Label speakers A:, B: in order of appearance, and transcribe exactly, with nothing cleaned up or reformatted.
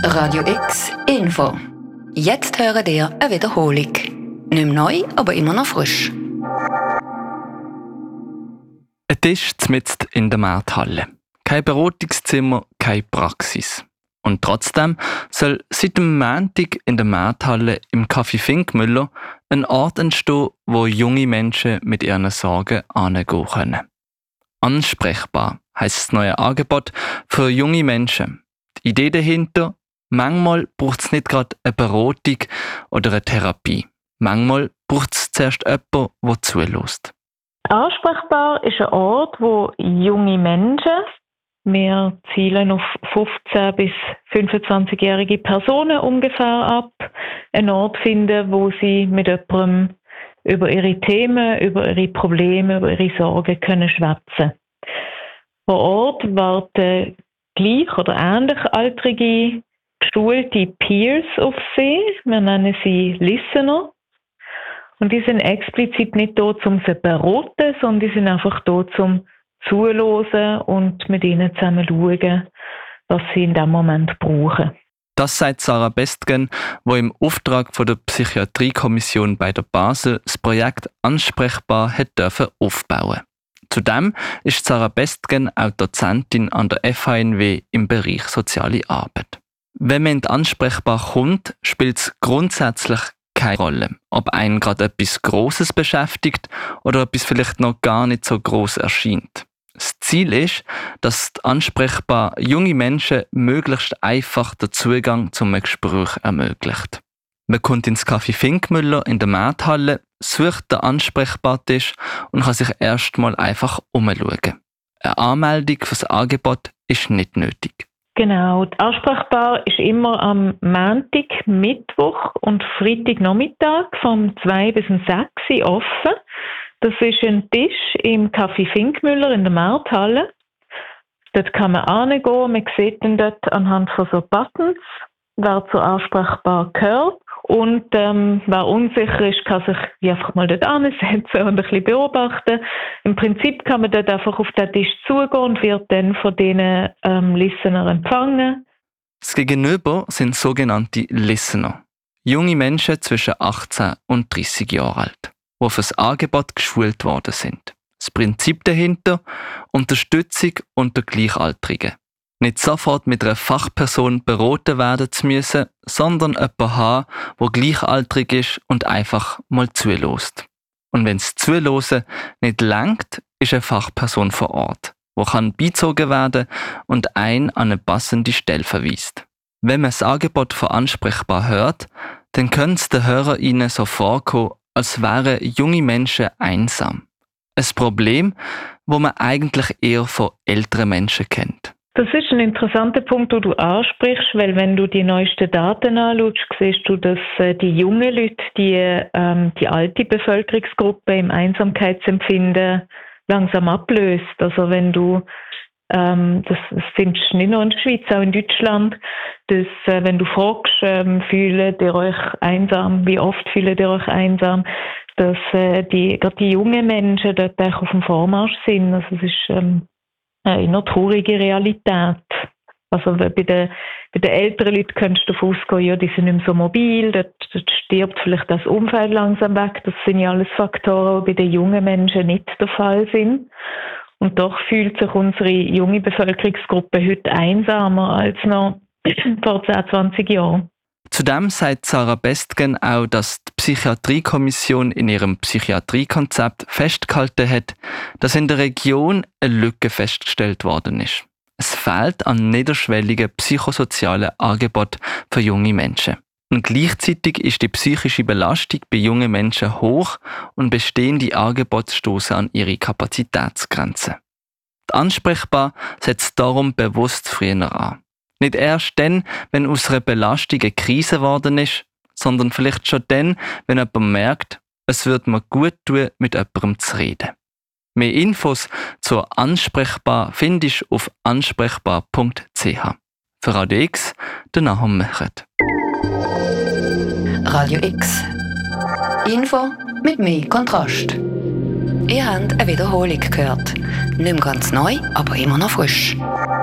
A: Radio X Info. Jetzt hören ihr eine Wiederholung. Nicht mehr neu, aber immer noch frisch.
B: Ein Tisch mitten in der Markthalle. Kein Beratungszimmer, keine Praxis. Und trotzdem soll seit dem Montag in der Markthalle im Café Finkmüller ein Ort entstehen, wo junge Menschen mit ihren Sorgen angehen können. Ansprechbar heisst das neue Angebot für junge Menschen. Die Idee dahinter: manchmal braucht es nicht gerade eine Beratung oder eine Therapie. Manchmal braucht es zuerst jemanden, der zulässt.
C: Ansprechbar ist ein Ort, wo junge Menschen, wir zielen auf fünfzehn- bis fünfundzwanzigjährige Personen ungefähr ab, einen Ort finden, wo sie mit jemandem über ihre Themen, über ihre Probleme, über ihre Sorgen können schwätzen. Vor Ort warten gleich oder ähnlich alterige, geschulte Peers auf sie. Wir nennen sie Listener. Und die sind explizit nicht da, um sie zu beraten, sondern die sind einfach da, um zuzuhören und mit ihnen zusammen schauen, was sie in diesem Moment brauchen.
B: Das sagt Sarah Bestgen, die im Auftrag von der Psychiatriekommission bei der Basel das Projekt Ansprechbar hat dürfen aufbauen. Zudem ist Sarah Bestgen auch Dozentin an der F H N W im Bereich Soziale Arbeit. Wenn man in die Ansprechbar kommt, spielt es grundsätzlich keine Rolle, ob einen gerade etwas Grosses beschäftigt oder etwas vielleicht noch gar nicht so gross erscheint. Das Ziel ist, dass die Ansprechbar junge Menschen möglichst einfach den Zugang zum Gespräch ermöglicht. Man kommt ins Café Finkmüller in der Markthalle, sucht den Ansprechbartisch und kann sich erstmal einfach umschauen. Eine Anmeldung für das Angebot ist nicht nötig.
C: Genau, die Ansprechbar ist immer am Montag, Mittwoch und Freitagnachmittag vom zwei bis um sechs Uhr offen. Das ist ein Tisch im Café Finkmüller in der Markthalle. Dort kann man hingehen, man sieht dann dort anhand von so Buttons, wer zur Ansprechbar gehört. Und ähm, wer unsicher ist, kann sich wie einfach mal dort hinsetzen und ein bisschen beobachten. Im Prinzip kann man dort einfach auf den Tisch zugehen und wird dann von diesen ähm, Listener empfangen.
B: Das Gegenüber sind sogenannte Listener. Junge Menschen zwischen achtzehn und dreißig Jahren alt, die für das Angebot geschult worden sind. Das Prinzip dahinter: Unterstützung unter Gleichaltrigen. Nicht sofort mit einer Fachperson beraten werden zu müssen, sondern jemanden haben, der gleichaltrig ist und einfach mal zulässt. Und wenn das Zuhören nicht reicht, ist eine Fachperson vor Ort, die kann beizogen werden und einen an eine passende Stelle verweist. Wenn man das Angebot von Ansprechbar hört, dann könnte es den HörerInnen so vorkommen, als wären junge Menschen einsam. Ein Problem, das man eigentlich eher von älteren Menschen kennt.
C: Das ist ein interessanter Punkt, den du ansprichst, weil wenn du die neuesten Daten anschaust, siehst du, dass äh, die jungen Leute die, ähm, die alte Bevölkerungsgruppe im Einsamkeitsempfinden langsam ablöst. Also wenn du, ähm, das findest du nicht nur in der Schweiz, auch in Deutschland, dass äh, wenn du fragst, ähm, fühlt ihr euch einsam, wie oft fühlt ihr euch einsam, dass äh, die, gerade die jungen Menschen dort auch auf dem Vormarsch sind. Also es ist ähm, eine traurige Realität. Also bei den, bei den älteren Leuten könntest du davon ausgehen, ja, die sind nicht mehr so mobil, dort, dort stirbt vielleicht das Umfeld langsam weg. Das sind ja alles Faktoren, die bei den jungen Menschen nicht der Fall sind. Und doch fühlt sich unsere junge Bevölkerungsgruppe heute einsamer als noch vor zehn, zwanzig Jahren.
B: Zudem sagt Sarah Bestgen auch, dass die Psychiatriekommission in ihrem Psychiatriekonzept festgehalten hat, dass in der Region eine Lücke festgestellt worden ist. Es fehlt an niederschwelligen psychosozialen Angeboten für junge Menschen. Und gleichzeitig ist die psychische Belastung bei jungen Menschen hoch und bestehende Angebote stoßen an ihre Kapazitätsgrenzen. Die Ansprechbar setzt darum bewusst früher an. Nicht erst dann, wenn aus einer Belastung eine Krise geworden ist, sondern vielleicht schon dann, wenn jemand merkt, es würde mir gut tun, mit jemandem zu reden. Mehr Infos zur Ansprechbar findest du auf ansprechbar punkt c h. Für Radio X, der Nahum Mechert.
A: Radio X Info mit mehr Kontrast. Ihr habt eine Wiederholung gehört. Nicht mehr ganz neu, aber immer noch frisch.